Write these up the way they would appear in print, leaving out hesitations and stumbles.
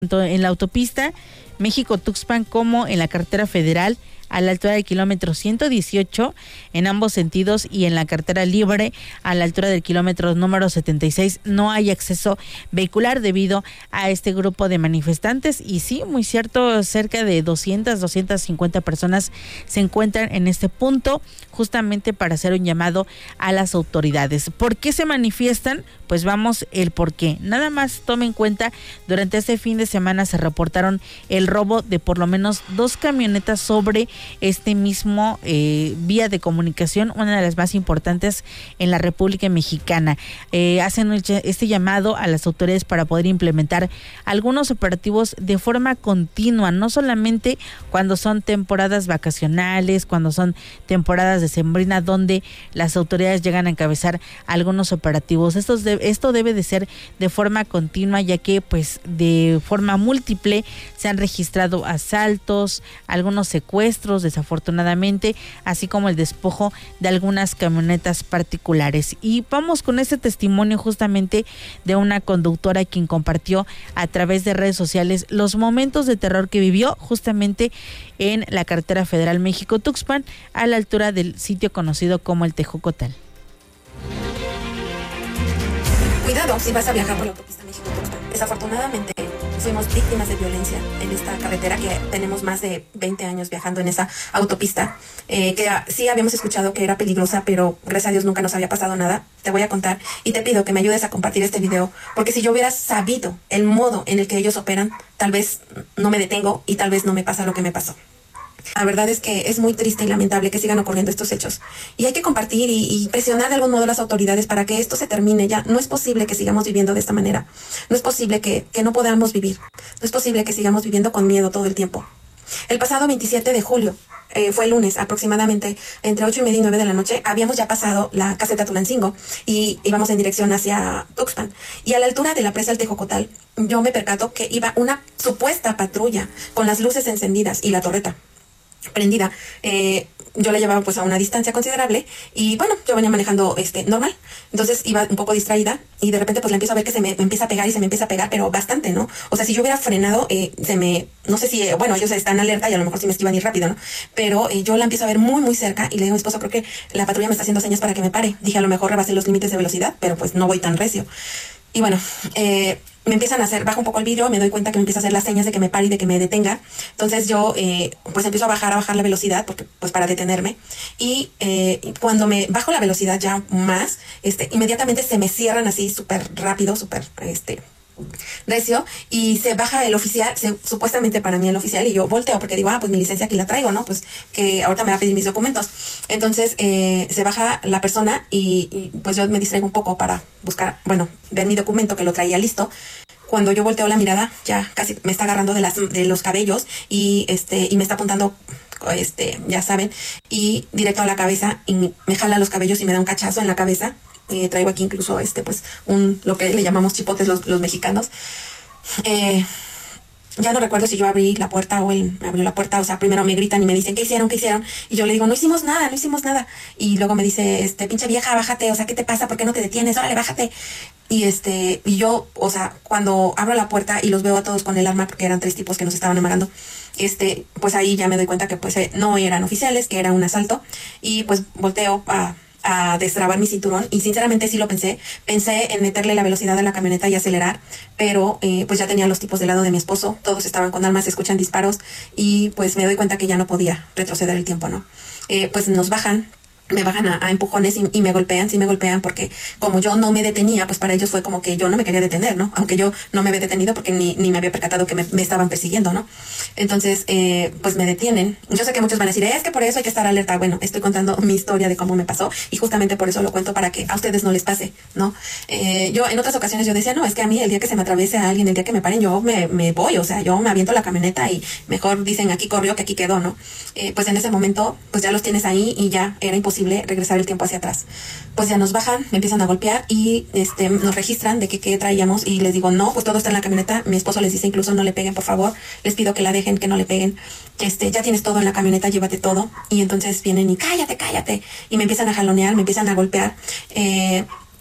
tanto en la autopista México-Tuxpan como en la carretera federal a la altura del kilómetro 118 en ambos sentidos, y en la carretera libre a la altura del kilómetro número 76 no hay acceso vehicular debido a este grupo de manifestantes. Y sí, muy cierto, cerca de 250 personas se encuentran en este punto justamente para hacer un llamado a las autoridades. ¿Por qué se manifiestan? Pues vamos el por qué. Nada más tome en cuenta, durante este fin de semana se reportaron el robo de por lo menos 2 camionetas sobre este mismo vía de comunicación, una de las más importantes en la República Mexicana. Hacen este llamado a las autoridades para poder implementar algunos operativos de forma continua, no solamente cuando son temporadas vacacionales, cuando son temporadas decembrinas, donde las autoridades llegan a encabezar algunos operativos. Esto debe de ser de forma continua, ya que pues de forma múltiple se han registrado asaltos, algunos secuestros desafortunadamente, así como el despojo de algunas camionetas particulares. Y vamos con este testimonio justamente de una conductora quien compartió a través de redes sociales los momentos de terror que vivió justamente en la carretera federal México-Tuxpan a la altura del sitio conocido como el Tejocotal. Cuidado si vas a viajar por la autopista México-Tuxpan. Desafortunadamente fuimos víctimas de violencia en esta carretera, que tenemos más de 20 años viajando en esa autopista, que sí habíamos escuchado que era peligrosa, pero gracias a Dios nunca nos había pasado nada. Te voy a contar y te pido que me ayudes a compartir este video, porque si yo hubiera sabido el modo en el que ellos operan, tal vez no me detengo y tal vez no me pasa lo que me pasó. La verdad es que es muy triste y lamentable que sigan ocurriendo estos hechos. Y hay que compartir y presionar de algún modo a las autoridades para que esto se termine ya. No es posible que sigamos viviendo de esta manera. No es posible que no podamos vivir. No es posible que sigamos viviendo con miedo todo el tiempo. El pasado 27 de julio, fue el lunes, aproximadamente entre 8:30 y 9 de la noche, habíamos ya pasado la caseta Tulancingo y íbamos en dirección hacia Tuxpan. Y a la altura de la presa El Tejocotal, yo me percato que iba una supuesta patrulla con las luces encendidas y la torreta prendida. Yo la llevaba pues a una distancia considerable y bueno, yo venía manejando normal, entonces iba un poco distraída y de repente pues la empiezo a ver que se me empieza a pegar y se me empieza a pegar, pero bastante, ¿no? O sea, si yo hubiera frenado, no sé si, bueno, ellos están alerta y a lo mejor sí me esquivan ir rápido, ¿no? Pero yo la empiezo a ver muy muy cerca y le digo a mi esposo, creo que la patrulla me está haciendo señas para que me pare. Dije, a lo mejor rebasé los límites de velocidad, pero pues no voy tan recio. Y bueno, me empiezan a hacer, bajo un poco el vidrio, me doy cuenta que me empieza a hacer las señas de que me pare y de que me detenga. Entonces yo pues empiezo a bajar la velocidad, porque pues para detenerme. Y cuando me bajo la velocidad ya más, inmediatamente se me cierran así súper rápido, súper recio, y se baja el oficial, supuestamente para mí el oficial, y yo volteo porque digo, pues mi licencia aquí la traigo, ¿no? Pues que ahorita me va a pedir mis documentos. Entonces se baja la persona y pues yo me distraigo un poco para buscar, bueno, ver mi documento que lo traía listo. Cuando yo volteo la mirada, ya casi me está agarrando de los cabellos y me está apuntando, ya saben, y directo a la cabeza, y me jala los cabellos y me da un cachazo en la cabeza. Traigo aquí incluso pues lo que le llamamos chipotes los mexicanos. Ya no recuerdo si yo abrí la puerta o él me abrió la puerta. O sea, primero me gritan y me dicen, ¿qué hicieron? Y yo le digo, no hicimos nada. Y luego me dice, pinche vieja, bájate, o sea, ¿qué te pasa? ¿Por qué no te detienes? Órale, bájate. Y yo, o sea, cuando abro la puerta y los veo a todos con el arma, porque eran 3 tipos que nos estaban amagando, pues ahí ya me doy cuenta que pues no eran oficiales, que era un asalto. Y pues volteo a destrabar mi cinturón y sinceramente sí lo pensé en meterle la velocidad a la camioneta y acelerar, pero pues ya tenía los tipos del lado de mi esposo, todos estaban con armas, se escuchan disparos y pues me doy cuenta que ya no podía retroceder el tiempo, ¿no? Pues me bajan a empujones y me golpean porque como yo no me detenía, pues para ellos fue como que yo no me quería detener, ¿no? Aunque yo no me había detenido porque ni me había percatado que me estaban persiguiendo, ¿no? Entonces, pues me detienen. Yo sé que muchos van a decir, es que por eso hay que estar alerta. Bueno, estoy contando mi historia de cómo me pasó y justamente por eso lo cuento, para que a ustedes no les pase, ¿no? Yo en otras ocasiones yo decía, no, es que a mí el día que se me atraviese a alguien, el día que me paren, yo me voy, o sea, yo me aviento la camioneta y mejor dicen, aquí corrió que aquí quedó, ¿no? Pues en ese momento, pues ya los tienes ahí y ya era imposible regresar el tiempo hacia atrás. Pues ya nos bajan, me empiezan a golpear y nos registran de qué traíamos y les digo, no, pues todo está en la camioneta. Mi esposo les dice incluso, no le peguen, por favor, les pido que la dejen, que no le peguen. Ya tienes todo en la camioneta, llévate todo. Y entonces vienen y cállate, y me empiezan a jalonear, me empiezan a golpear.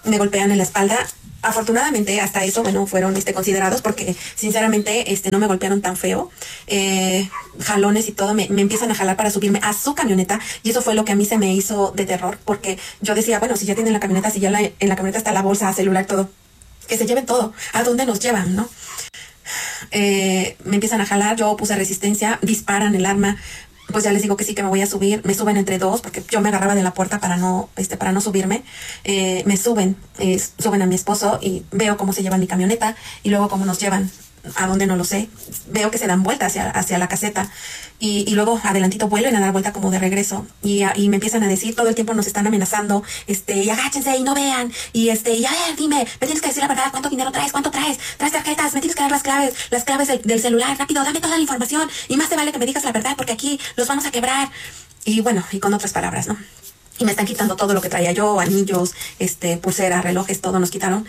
me golpean en la espalda. Afortunadamente, hasta eso, bueno, fueron considerados porque, sinceramente, no me golpearon tan feo. Jalones y todo, me empiezan a jalar para subirme a su camioneta, y eso fue lo que a mí se me hizo de terror, porque yo decía, bueno, si ya tienen la camioneta, si ya en la camioneta está la bolsa, celular, todo, que se lleven todo. ¿A dónde nos llevan, no? Me empiezan a jalar, yo puse resistencia, disparan el arma. Pues ya les digo que sí, que me voy a subir. Me suben entre dos, porque yo me agarraba de la puerta para no subirme. Me suben a mi esposo, y veo cómo se llevan mi camioneta, y luego cómo nos llevan a dónde no lo sé. Veo que se dan vuelta hacia la caseta, y luego adelantito vuelven a dar vuelta como de regreso, y me empiezan a decir, todo el tiempo nos están amenazando, y agáchense y no vean, y a ver, dime, me tienes que decir la verdad, ¿cuánto dinero traes? ¿Cuánto traes? ¿Traes tarjetas? Me tienes que dar las claves del celular, rápido, dame toda la información, y más te vale que me digas la verdad, porque aquí los vamos a quebrar. Y bueno, y con otras palabras, ¿no? Y me están quitando todo lo que traía yo, anillos, pulseras, relojes, todo nos quitaron.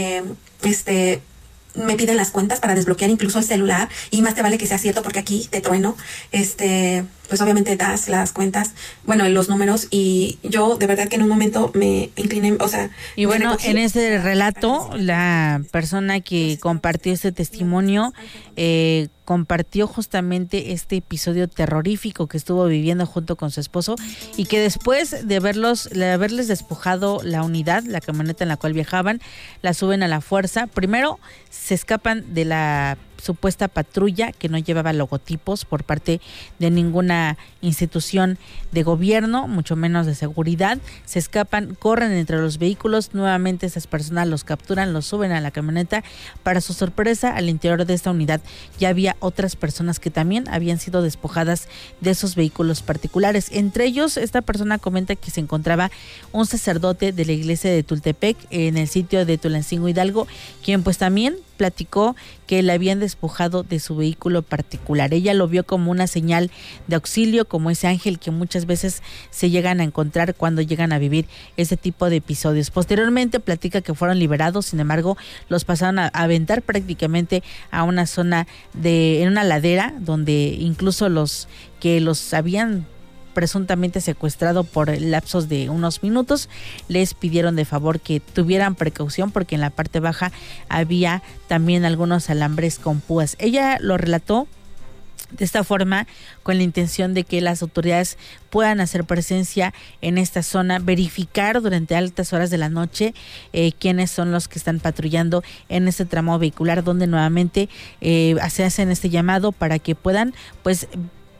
Me piden las cuentas para desbloquear incluso el celular, y más te vale que sea cierto, porque aquí te trueno. Pues obviamente das las cuentas, bueno, los números, y yo de verdad que en un momento me incliné, o sea... Y bueno, en ese relato, la persona que compartió este testimonio compartió justamente este episodio terrorífico que estuvo viviendo junto con su esposo, y que después de haberles despojado la unidad, la camioneta en la cual viajaban, la suben a la fuerza. Primero se escapan de la supuesta patrulla, que no llevaba logotipos por parte de ninguna institución de gobierno, mucho menos de seguridad. Se escapan, corren entre los vehículos, nuevamente esas personas los capturan, los suben a la camioneta. Para su sorpresa, al interior de esta unidad ya había otras personas que también habían sido despojadas de esos vehículos particulares. Entre ellos, esta persona comenta que se encontraba un sacerdote de la iglesia de Tultepec, en el sitio de Tulancingo, Hidalgo, quien pues también platicó que le habían despojado de su vehículo particular. Ella lo vio como una señal de auxilio, como ese ángel que muchas veces se llegan a encontrar cuando llegan a vivir ese tipo de episodios. Posteriormente platica que fueron liberados, sin embargo, los pasaron a aventar prácticamente a una zona en una ladera, donde incluso los que los habían presuntamente secuestrado por lapsos de unos minutos, les pidieron de favor que tuvieran precaución, porque en la parte baja había también algunos alambres con púas. Ella lo relató de esta forma, con la intención de que las autoridades puedan hacer presencia en esta zona, verificar durante altas horas de la noche quiénes son los que están patrullando en este tramo vehicular, donde nuevamente se hacen este llamado para que puedan pues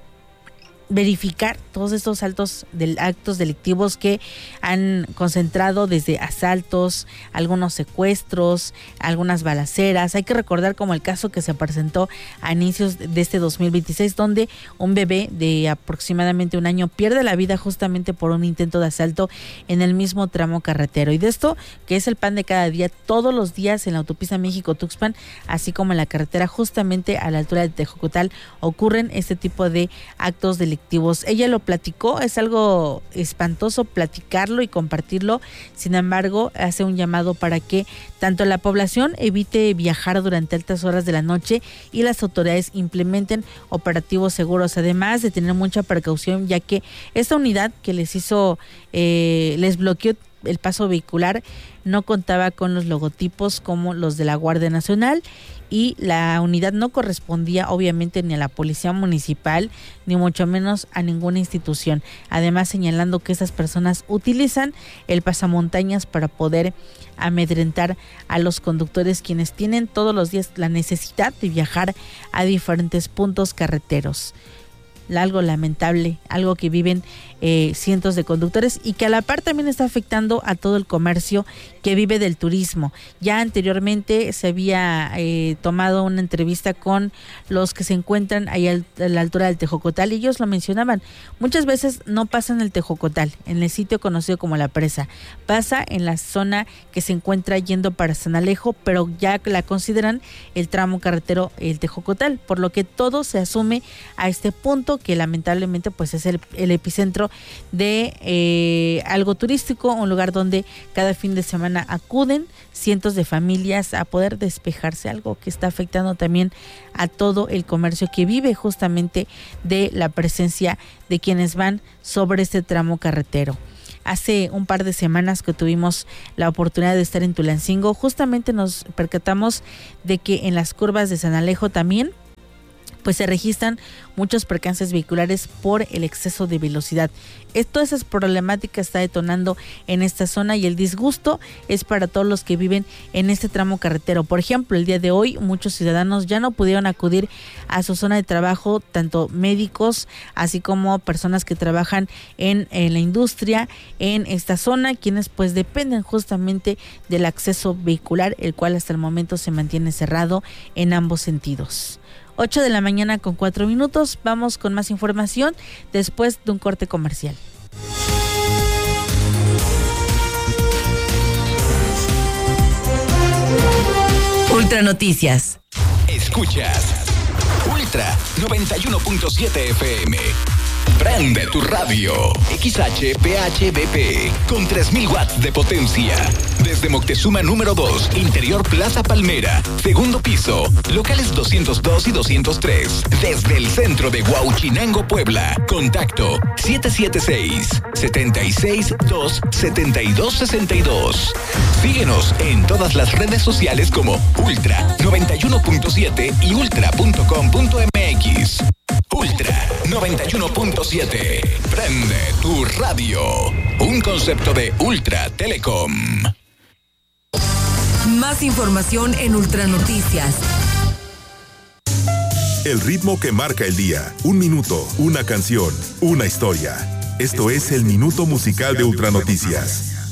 verificar todos estos actos delictivos que han concentrado, desde asaltos, algunos secuestros, algunas balaceras. Hay que recordar como el caso que se presentó a inicios de este 2026, donde un bebé de aproximadamente un año pierde la vida justamente por un intento de asalto en el mismo tramo carretero. Y de esto, que es el pan de cada día, todos los días en la autopista México-Tuxpan, así como en la carretera justamente a la altura de Tejocotal, ocurren este tipo de actos delictivos. Ella lo platicó, es algo espantoso platicarlo y compartirlo. Sin embargo, hace un llamado para que tanto la población evite viajar durante altas horas de la noche y las autoridades implementen operativos seguros, además de tener mucha precaución, ya que esta unidad que les bloqueó el paso vehicular no contaba con los logotipos como los de la Guardia Nacional, y la unidad no correspondía obviamente ni a la policía municipal, ni mucho menos a ninguna institución. Además, señalando que estas personas utilizan el pasamontañas para poder amedrentar a los conductores, quienes tienen todos los días la necesidad de viajar a diferentes puntos carreteros. Algo lamentable, algo que viven cientos de conductores, y que a la par también está afectando a todo el comercio que vive del turismo. Ya anteriormente se había tomado una entrevista con los que se encuentran ahí a la altura del Tejocotal, y ellos lo mencionaban. Muchas veces no pasa en el Tejocotal, en el sitio conocido como La Presa, pasa en la zona que se encuentra yendo para San Alejo, pero ya la consideran el tramo carretero, el Tejocotal, por lo que todo se asume a este punto, que lamentablemente pues es el epicentro de algo turístico, un lugar donde cada fin de semana acuden cientos de familias a poder despejarse, algo que está afectando también a todo el comercio que vive justamente de la presencia de quienes van sobre este tramo carretero. Hace un par de semanas que tuvimos la oportunidad de estar en Tulancingo, justamente nos percatamos de que en las curvas de San Alejo también pues se registran muchos percances vehiculares por el exceso de velocidad. Todas esas problemáticas está detonando en esta zona y el disgusto es para todos los que viven en este tramo carretero. Por ejemplo, el día de hoy muchos ciudadanos ya no pudieron acudir a su zona de trabajo, tanto médicos así como personas que trabajan en la industria en esta zona, quienes pues dependen justamente del acceso vehicular, el cual hasta el momento se mantiene cerrado en ambos sentidos. 8 de la mañana con 4 minutos. Vamos con más información después de un corte comercial. Ultra Noticias. Escuchas Ultra 91.7 FM. Prende tu radio. XHPHBP con 3000 watts de potencia. Desde Moctezuma número 2, Interior Plaza Palmera, segundo piso, locales 202 y 203. Desde el centro de Huauchinango, Puebla. Contacto 776-272-7262. Síguenos en todas las redes sociales como Ultra 91.7 y ultra.com.mx. Ultra 91.7. Prende tu radio. Un concepto de Ultra Telecom. Más información en Ultra Noticias. El ritmo que marca el día. Un minuto, una canción, una historia. Esto es el Minuto Musical de Ultra Noticias.